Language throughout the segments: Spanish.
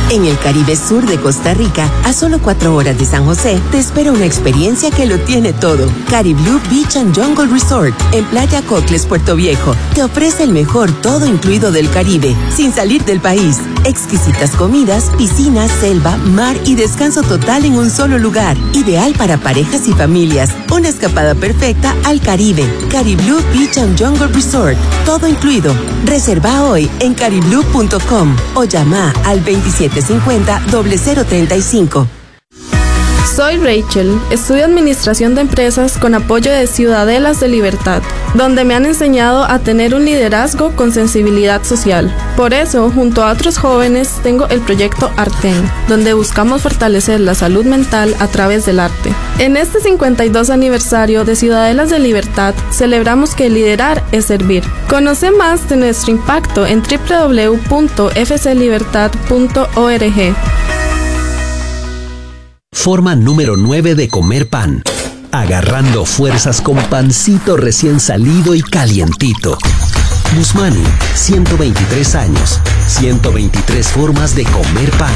En el Caribe Sur de Costa Rica, a solo 4 horas de San José, te espera una experiencia que lo tiene todo. Cariblú Beach and Jungle Resort, en Playa Cocles, Puerto Viejo, te ofrece el mejor todo incluido del Caribe, sin salir del país. Exquisitas comidas, piscinas, selva, mar y descanso total en un solo lugar. Ideal para parejas y familias. Una escapada perfecta al Caribe. Cariblú Beach and Jungle Resort, todo incluido. Reserva hoy en cariblú.com o llama al 2750-0035. Soy Rachel, estudio Administración de Empresas con apoyo de Ciudadelas de Libertad, donde me han enseñado a tener un liderazgo con sensibilidad social. Por eso, junto a otros jóvenes, tengo el proyecto Arten, donde buscamos fortalecer la salud mental a través del arte. En este 52 aniversario de Ciudadelas de Libertad, celebramos que liderar es servir. Conoce más de nuestro impacto en www.fclibertad.org. Forma número 9 de comer pan. Agarrando fuerzas con pancito recién salido y calientito. Musmani, 123 años, 123 formas de comer pan.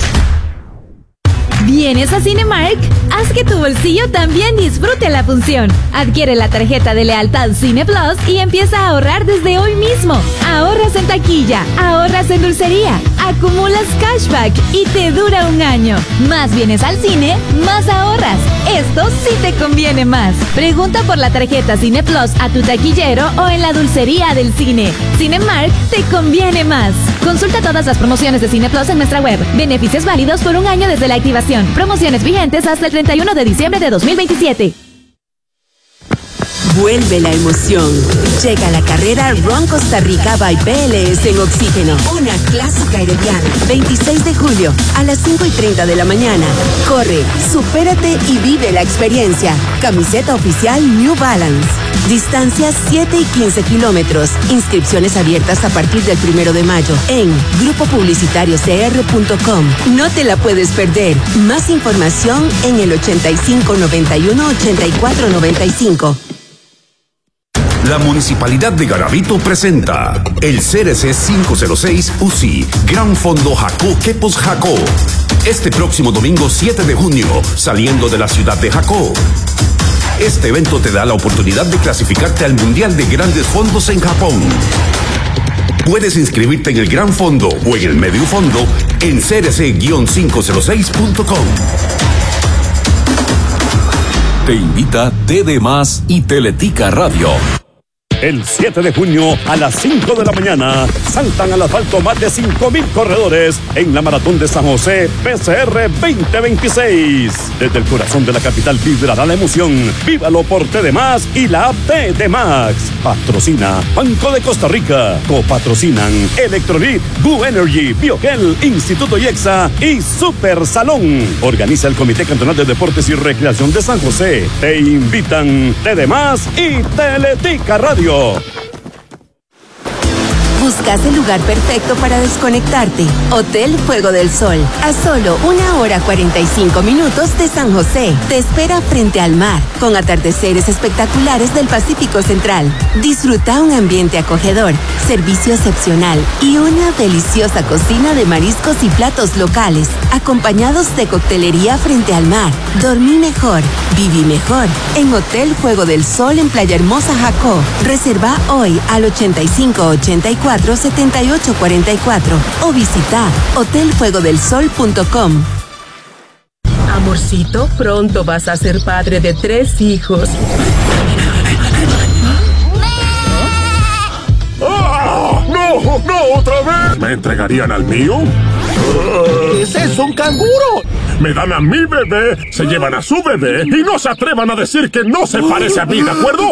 ¿Vienes a Cinemark? Haz que tu bolsillo también disfrute la función. Adquiere la tarjeta de lealtad Cine Plus y empieza a ahorrar desde hoy mismo. Ahorras en taquilla, ahorras en dulcería, acumulas cashback y te dura un año. Más vienes al cine, más ahorras. Esto sí te conviene más. Pregunta por la tarjeta Cine Plus a tu taquillero o en la dulcería del cine. Cinemark te conviene más. Consulta todas las promociones de Cine Plus en nuestra web. Beneficios válidos por un año desde la activación. Promociones vigentes hasta el 31 de diciembre de 2027. Vuelve la emoción. Llega la carrera Run Costa Rica by PLS en Oxígeno. Una clásica herediana. 26 de julio a las 5:30 de la mañana. Corre, supérate y vive la experiencia. Camiseta oficial New Balance. Distancia 7 y 15 kilómetros. Inscripciones abiertas a partir del 1 de mayo en grupopublicitariocr.com. No te la puedes perder. Más información en el 8591-8495. La Municipalidad de Garavito presenta el CRC 506 UCI, Gran Fondo Jacó Quepos Jacó. Este próximo domingo 7 de junio, saliendo de la ciudad de Jacó. Este evento te da la oportunidad de clasificarte al Mundial de Grandes Fondos en Japón. Puedes inscribirte en el Gran Fondo o en el Medio Fondo en crc-506.com. Te invita TD Más y Teletica Radio. El 7 de junio a las 5 de la mañana saltan al asfalto más de 5,000 corredores en la Maratón de San José PCR 2026. Desde el corazón de la capital vibrará la emoción. Vívalo por TD Más y la app TD Max. Patrocina Banco de Costa Rica. Copatrocinan Electrolit, Boo Energy, Bioquel, Instituto IEXA y Super Salón. Organiza el Comité Cantonal de Deportes y Recreación de San José. Te invitan TD Más y Teletica Radio. Buscas el lugar perfecto para desconectarte. Hotel Fuego del Sol. A solo 1 hora 45 minutos de San José. Te espera frente al mar, con atardeceres espectaculares del Pacífico Central. Disfruta un ambiente acogedor, servicio excepcional y una deliciosa cocina de mariscos y platos locales, acompañados de coctelería frente al mar. Dormí mejor, viví mejor. En Hotel Fuego del Sol en Playa Hermosa, Jacó. Reserva hoy al 8584-7844 o visita hotelfuegodelsol.com. Amorcito, pronto vas a ser padre de 3 hijos. ¡Ah! ¡No! ¡No! ¡Otra vez! ¿Me entregarían al mío? ¿Qué es eso? ¡Un canguro! Me dan a mi bebé, se llevan a su bebé y no se atrevan a decir que no se parece a mí, ¿de acuerdo?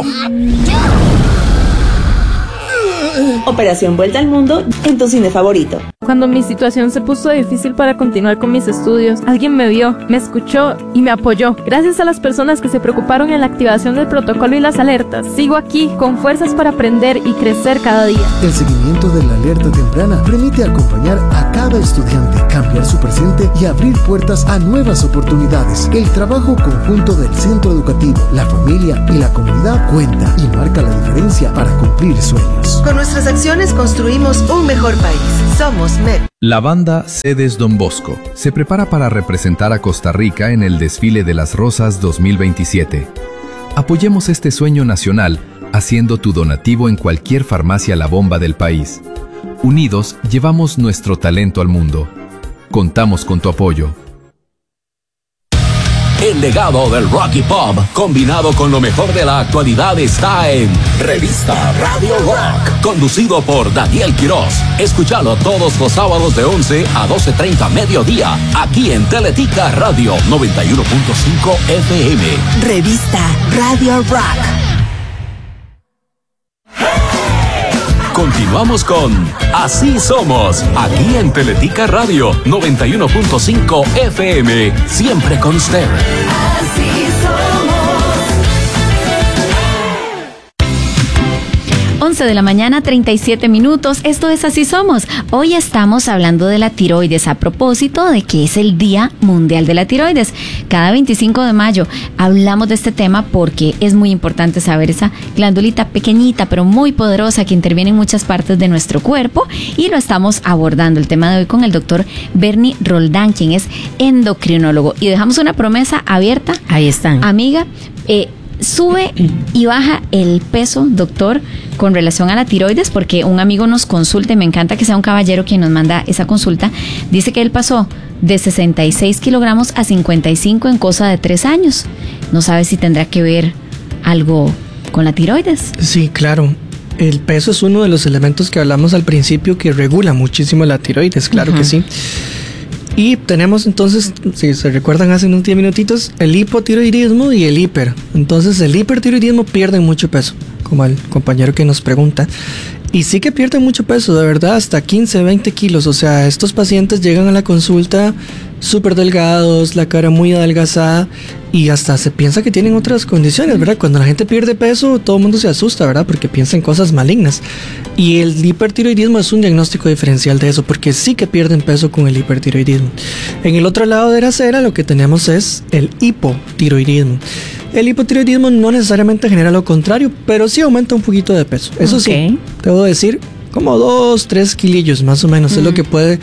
Operación Vuelta al Mundo en tu cine favorito. Cuando mi situación se puso difícil para continuar con mis estudios, alguien me vio, me escuchó y me apoyó. Gracias a las personas que se preocuparon en la activación del protocolo y las alertas, sigo aquí con fuerzas para aprender y crecer cada día. El seguimiento de la alerta temprana permite acompañar a cada estudiante, cambiar su presente y abrir puertas a nuevas oportunidades. El trabajo conjunto del centro educativo, la familia y la comunidad cuenta y marca la diferencia para cumplir sueños. Con nuestras acciones construimos un mejor país. Somos MEP. La banda Sedes Don Bosco se prepara para representar a Costa Rica en el Desfile de las Rosas 2027. Apoyemos este sueño nacional haciendo tu donativo en cualquier farmacia La Bomba del país. Unidos, llevamos nuestro talento al mundo. Contamos con tu apoyo. El legado del rock y pop, combinado con lo mejor de la actualidad, está en Revista Radio Rock, conducido por Daniel Quiroz. Escúchalo todos los sábados de 11 a 12:30 mediodía, aquí en Teletica Radio 91.5 FM. Revista Radio Rock. Continuamos con Así Somos, aquí en Teletica Radio 91.5 FM, siempre con usted. Así somos. 11 de la mañana, 37 minutos. Esto es Así Somos. Hoy estamos hablando de la tiroides a propósito de que es el Día Mundial de la Tiroides. Cada 25 de mayo hablamos de este tema porque es muy importante saber esa glandulita pequeñita pero muy poderosa que interviene en muchas partes de nuestro cuerpo, y lo estamos abordando el tema de hoy con el doctor Bernie Roldán, quien es endocrinólogo. Y dejamos una promesa abierta. Ahí están. Amiga, sube y baja el peso, doctor, con relación a la tiroides, porque un amigo nos consulta, y me encanta que sea un caballero quien nos manda esa consulta. Dice que él pasó de 66 kilogramos a 55 en cosa de 3 años. No sabe si tendrá que ver algo con la tiroides. Sí, claro. El peso es uno de los elementos que hablamos al principio que regula muchísimo la tiroides, claro que sí. Y tenemos entonces, si se recuerdan hace unos 10 minutitos, el hipotiroidismo y el hiper. Entonces el hipertiroidismo pierde mucho peso, como el compañero que nos pregunta. Y sí que pierden mucho peso, de verdad, hasta 15, 20 kilos. O sea, estos pacientes llegan a la consulta súper delgados, la cara muy adelgazada, y hasta se piensa que tienen otras condiciones, ¿verdad? Cuando la gente pierde peso, todo el mundo se asusta, ¿verdad? Porque piensa en cosas malignas. Y el hipertiroidismo es un diagnóstico diferencial de eso, porque sí que pierden peso con el hipertiroidismo. En el otro lado de la acera lo que tenemos es el hipotiroidismo. El hipotiroidismo no necesariamente genera lo contrario, pero sí aumenta un poquito de peso. Eso sí, debo decir, como 2-3 kilillos más o menos es lo que puede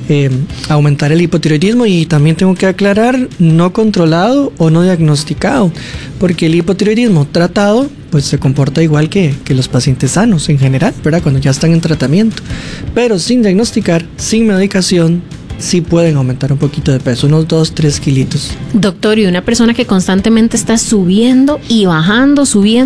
aumentar el hipotiroidismo. Y también tengo que aclarar, no controlado o no diagnosticado, porque el hipotiroidismo tratado pues se comporta igual que los pacientes sanos en general, ¿verdad? Cuando ya están en tratamiento, pero sin diagnosticar, sin medicación, sí pueden aumentar un poquito de peso, unos 2-3 kilitos. Doctor, y una persona que constantemente está subiendo y bajando,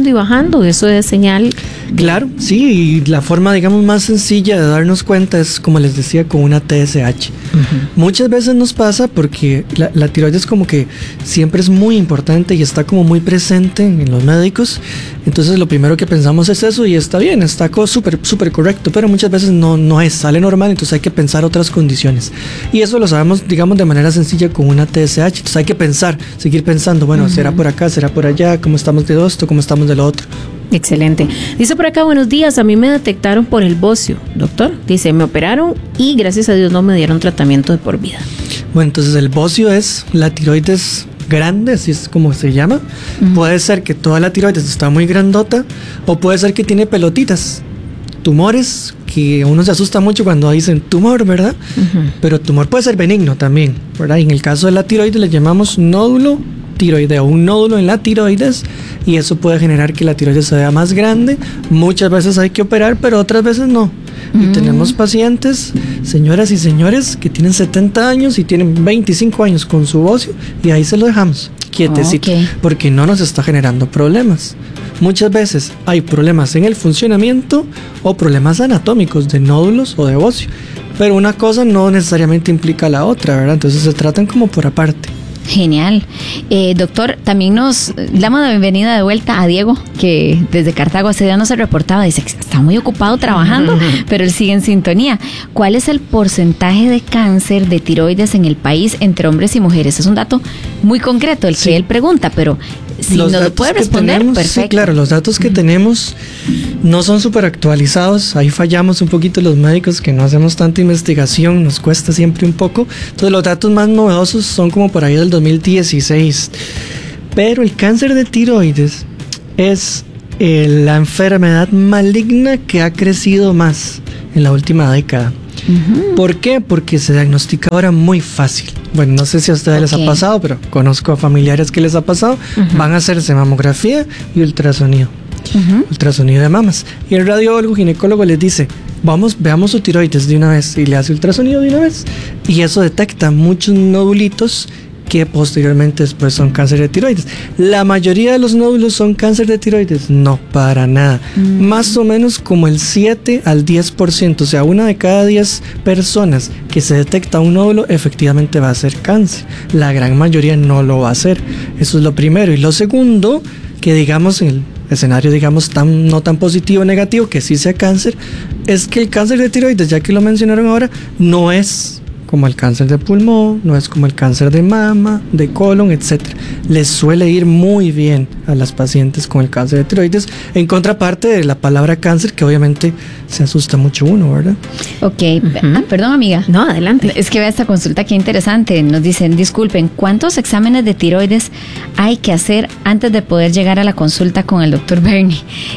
¿eso es señal? Claro, sí, y la forma, digamos, más sencilla de darnos cuenta es, como les decía, con una TSH. Muchas veces nos pasa porque la tiroides como que siempre es muy importante y está como muy presente en los médicos. Entonces lo primero que pensamos es eso, y está bien, está súper correcto, pero muchas veces no es, sale normal, entonces hay que pensar otras condiciones. Y eso lo sabemos, digamos, de manera sencilla con una TSH. Entonces hay que pensar, seguir pensando, bueno, ¿será por acá, será por allá? ¿Cómo estamos de esto? ¿Cómo estamos de lo otro? Excelente. Dice por acá, buenos días, a mí me detectaron por el bocio, doctor. Dice, me operaron y gracias a Dios no me dieron tratamiento de por vida. Bueno, entonces el bocio es la tiroides grande, así es como se llama. Puede ser que toda la tiroides está muy grandota, o puede ser que tiene pelotitas, tumores, que uno se asusta mucho cuando dicen tumor, ¿verdad? Pero tumor puede ser benigno también, ¿verdad? Y en el caso de la tiroides le llamamos nódulo tiroideo, un nódulo en la tiroides, y eso puede generar que la tiroides se vea más grande. Muchas veces hay que operar, pero otras veces no. Y tenemos pacientes, señoras y señores, que tienen 70 años y tienen 25 años con su bocio, y ahí se lo dejamos quietecito, porque no nos está generando problemas. Muchas veces hay problemas en el funcionamiento o problemas anatómicos de nódulos o de bocio, pero una cosa no necesariamente implica la otra, ¿verdad? Entonces se tratan como por aparte. Genial. Doctor, también nos damos la bienvenida de vuelta a Diego, que desde Cartago hace días no se reportaba. Dice que está muy ocupado trabajando, pero él sigue en sintonía. ¿Cuál es el porcentaje de cáncer de tiroides en el país entre hombres y mujeres? Es un dato muy concreto el que él pregunta, pero si nos lo puede responder, perfecto. Sí, claro, los datos que tenemos no son súper actualizados. Ahí fallamos un poquito los médicos, que no hacemos tanta investigación, nos cuesta siempre un poco. Entonces los datos más novedosos son como por ahí del 2016. Pero el cáncer de tiroides es la enfermedad maligna que ha crecido más en la última década. ¿Por qué? Porque se diagnostica ahora muy fácil. Bueno, no sé si a ustedes les ha pasado, pero conozco a familiares que les ha pasado. Van a hacerse mamografía y ultrasonido. Ultrasonido de mamas. Y el radiólogo ginecólogo les dice, veamos su tiroides de una vez, y le hace ultrasonido de una vez. Y eso detecta muchos nodulitos que posteriormente después son cáncer de tiroides. La mayoría de los nódulos son cáncer de tiroides. No, para nada. Más o menos como el 7 al 10%. O sea, 1 de cada 10 personas que se detecta un nódulo efectivamente va a ser cáncer. La gran mayoría no lo va a hacer. Eso es lo primero. Y lo segundo, que digamos en el escenario no tan positivo o negativo, que sí sea cáncer, es que el cáncer de tiroides, ya que lo mencionaron ahora, no es como el cáncer de pulmón, no es como el cáncer de mama, de colon, etc. Les suele ir muy bien a las pacientes con el cáncer de tiroides, en contraparte de la palabra cáncer, que obviamente se asusta mucho uno, ¿verdad? Ok, perdón amiga. No, adelante. Es que vea esta consulta, qué interesante. Nos dicen, disculpen, ¿cuántos exámenes de tiroides hay que hacer antes de poder llegar a la consulta con el doctor Bernie?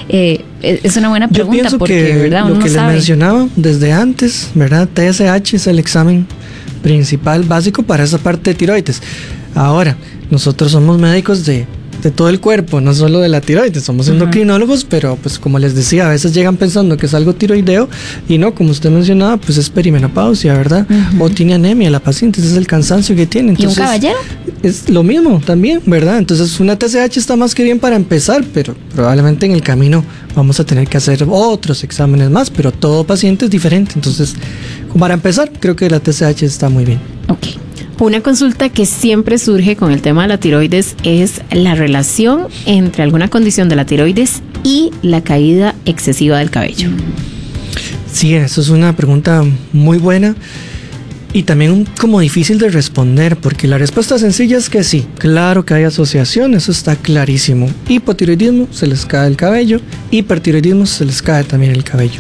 Es una buena pregunta. Yo pienso porque, que ¿verdad? lo Uno que sabe. les mencionaba desde antes, ¿verdad? TSH es el examen principal básico para esa parte de tiroides. Ahora, nosotros somos médicos de todo el cuerpo, no solo de la tiroides, somos endocrinólogos, pero pues como les decía, a veces llegan pensando que es algo tiroideo y no, como usted mencionaba, pues es perimenopausia, ¿verdad? O tiene anemia la paciente, ese es el cansancio que tiene. Entonces, ¿y un caballero? Es lo mismo también, ¿verdad? Entonces una TSH está más que bien para empezar, pero probablemente en el camino vamos a tener que hacer otros exámenes más, pero todo paciente es diferente. Entonces, para empezar, creo que la TSH está muy bien. Ok. Una consulta que siempre surge con el tema de la tiroides es la relación entre alguna condición de la tiroides y la caída excesiva del cabello. Sí, eso es una pregunta muy buena y también como difícil de responder, porque la respuesta sencilla es que sí, claro que hay asociación, eso está clarísimo. Hipotiroidismo, se les cae el cabello; hipertiroidismo, se les cae también el cabello.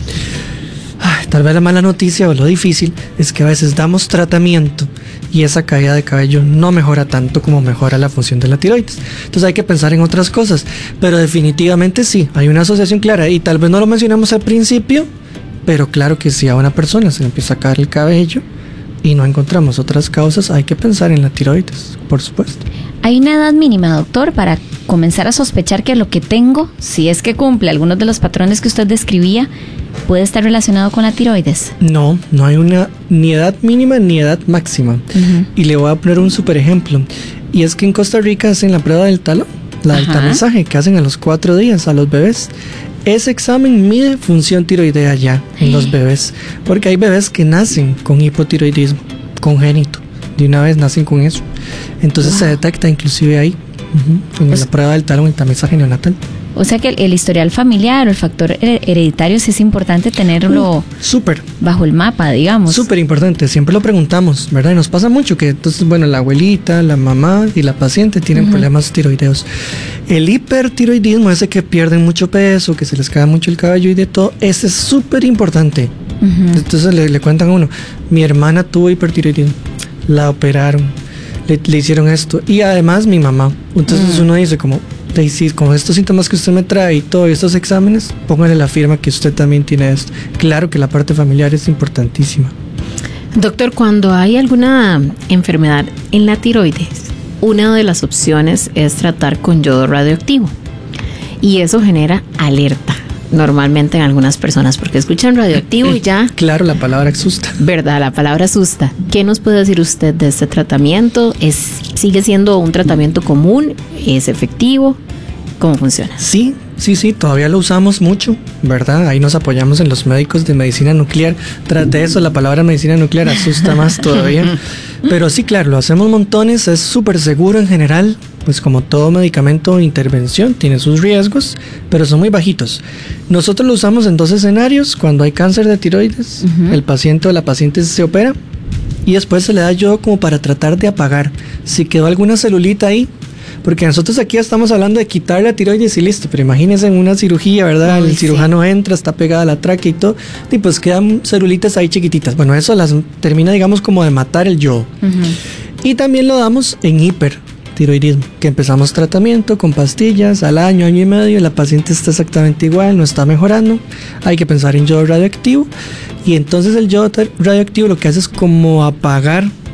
Tal vez la mala noticia o lo difícil es que a veces damos tratamiento y esa caída de cabello no mejora tanto como mejora la función de la tiroides. Entonces hay que pensar en otras cosas, pero definitivamente sí, hay una asociación clara y tal vez no lo mencionamos al principio, pero claro que si a una persona se le empieza a caer el cabello y no encontramos otras causas, hay que pensar en la tiroides, por supuesto. ¿Hay una edad mínima, doctor, para comenzar a sospechar que lo que tengo, si es que cumple algunos de los patrones que usted describía, puede estar relacionado con la tiroides? No hay una ni edad mínima ni edad máxima. Y le voy a poner un super ejemplo. Y es que en Costa Rica hacen la prueba del talón, del tamizaje que hacen a los 4 días a los bebés. Ese examen mide función tiroidea ya en los bebés, porque hay bebés que nacen con hipotiroidismo congénito, de una vez nacen con eso. Entonces se detecta inclusive ahí, en la prueba del talón, el tamizaje neonatal. O sea que el historial familiar o el factor hereditario sí es importante tenerlo súper bajo el mapa, digamos. Súper importante, siempre lo preguntamos, ¿verdad? Y nos pasa mucho que entonces, bueno, la abuelita, la mamá y la paciente tienen problemas tiroideos. El hipertiroidismo, ese que pierden mucho peso, que se les cae mucho el cabello y de todo, ese es súper importante. Entonces le cuentan a uno, mi hermana tuvo hipertiroidismo, la operaron, le hicieron esto, y además mi mamá. Entonces uno dice como, sí, con estos síntomas que usted me trae y todos estos exámenes, póngale la firma que usted también tiene esto. Claro que la parte familiar es importantísima. Doctor, cuando hay alguna enfermedad en la tiroides, una de las opciones es tratar con yodo radioactivo. Y eso genera alerta, normalmente en algunas personas, porque escuchan radioactivo y ya... Claro, la palabra asusta. ¿Verdad? La palabra asusta. ¿Qué nos puede decir usted de este tratamiento? ¿Sigue siendo un tratamiento común? ¿Es efectivo? ¿Cómo funciona? Sí, todavía lo usamos mucho, ¿verdad? Ahí nos apoyamos en los médicos de medicina nuclear. Tras de eso, la palabra medicina nuclear asusta más todavía. Pero sí, claro, lo hacemos montones, es súper seguro en general. Pues como todo medicamento o intervención, tiene sus riesgos, pero son muy bajitos. Nosotros lo usamos en 2 escenarios: cuando hay cáncer de tiroides, el paciente o la paciente se opera y después se le da yodo como para tratar de apagar si quedó alguna celulita ahí. Porque nosotros aquí estamos hablando de quitar la tiroides y listo, pero imagínense en una cirugía, ¿verdad? El cirujano entra, está pegada a la tráquea y todo, y pues quedan celulitas ahí chiquititas. Bueno, eso las termina, digamos, como de matar el yodo. Y también lo damos en hiper, tiroidismo, que empezamos tratamiento con pastillas al año y medio, la paciente está exactamente igual, no está mejorando, hay que pensar en yodo radioactivo, y entonces el yodo radioactivo lo que hace es como apagar